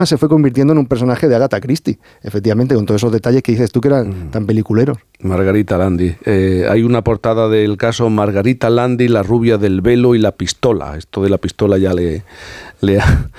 se fue convirtiendo en un personaje de Agatha Christie, efectivamente, con todos esos detalles que dices tú que eran tan peliculeros. Margarita Landi. Hay una portada del caso Margarita Landi, la rubia del velo y la pistola. Esto de la pistola ya le